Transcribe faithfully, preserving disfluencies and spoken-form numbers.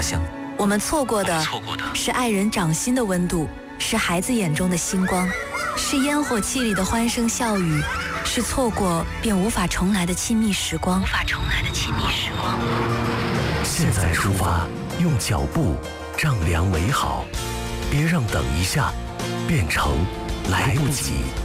香。 我们错过的， 错过的是爱人掌心的温度，是孩子眼中的星光，是烟火气里的欢声笑语，是错过便无法重来的亲密时光。无法重来的亲密时光。 现在出发，用脚步丈量美好，别让等一下变成来不及。